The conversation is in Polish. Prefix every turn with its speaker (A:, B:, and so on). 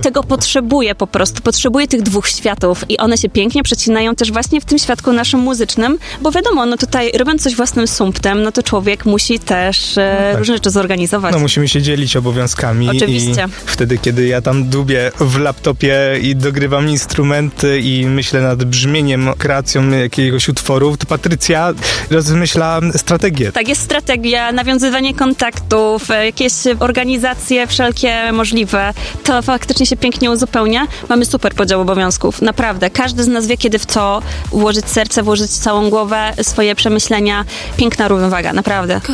A: tego potrzebuje po prostu. Potrzebuje tych dwóch światów i one się pięknie przecinają też właśnie w tym świadku naszym muzycznym, bo wiadomo, no tutaj robiąc coś własnym sumptem, no to człowiek musi też różne rzeczy zorganizować.
B: No musimy się dzielić obowiązkami.
A: Oczywiście.
B: I wtedy, kiedy ja tam dubię w laptopie i dogrywam instrumenty i myślę nad brzmieniem, kreacją jakiegoś utworu, to Patrycja rozmyśla strategię.
A: Tak, jest strategia, nawiązywanie kontaktów, jakieś organizacje wszelkie możliwe. To faktycznie się pięknie uzupełnia. Mamy super podział obowiązków. Naprawdę. Każdy z nas wie, kiedy w co włożyć serce, włożyć całą głowę, swoje przemyślenia. Piękna równowaga, naprawdę.